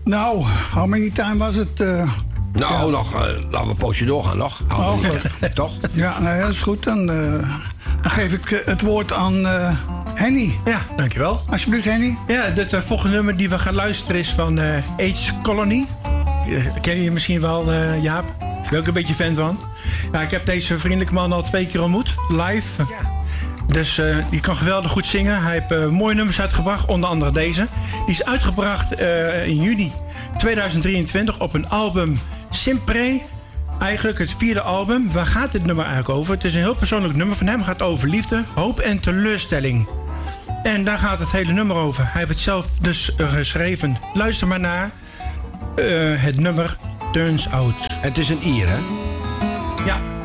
Nou, how many time was het? Nog, laten we een poosje doorgaan nog. Toch? Ja, nou ja, dat is goed. Dan geef ik het woord aan Henny. Ja, dankjewel. Alsjeblieft, Henny. Ja, het volgende nummer die we gaan luisteren is van Age Colony. Ken je misschien wel, Jaap? Ik ben ook een beetje fan van. Ja, ik heb deze vriendelijke man al 2 keer ontmoet, live. Ja. Dus die kan geweldig goed zingen. Hij heeft mooie nummers uitgebracht, onder andere deze. Die is uitgebracht in juni 2023 op een album Simpre. Eigenlijk het 4e album. Waar gaat dit nummer eigenlijk over? Het is een heel persoonlijk nummer van hem. Het gaat over liefde, hoop en teleurstelling. En daar gaat het hele nummer over. Hij heeft het zelf dus geschreven. Luister maar naar het nummer Turns Out. Het is een Ier, hè? Ja.